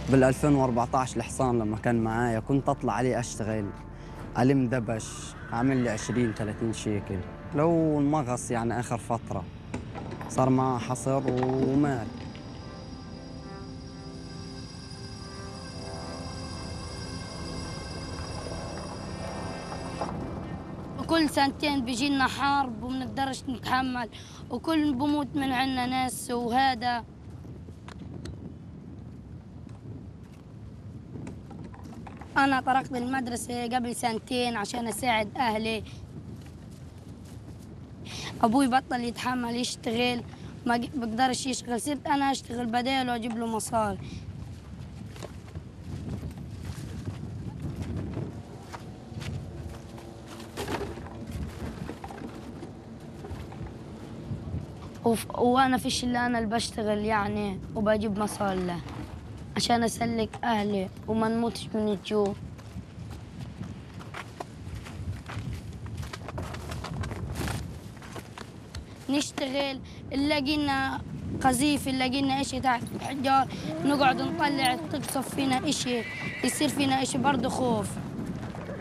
بال 2014 الحصان لما كان معايا كنت اطلع عليه اشتغل، علم دبش، اعمل لي 20 30 شيكل. لو المغص يعني اخر فترة صار معاه حصر ومات. وكل سنتين بيجي لنا حرب ومنقدرش نتحمل، وكل بموت من عنا ناس وهذا. أنا طرقت المدرسة قبل سنتين عشان أساعد أهلي. أبوي بطل يتحمل يشتغل، ما بقدرش يشتغل، صرت أنا أشتغل بداله وأجيب له مصاري. وأنا فيش إلا أنا اللي بشتغل يعني وبجيب مصاري له عشان أسلك أهلي وما نموتش من الجوع. نشتغل، نلاقينا قذيف، نلاقينا إشي تحت الحجار، نقعد نطلع تقصف فينا إشي، يصير فينا إشي برضه خوف.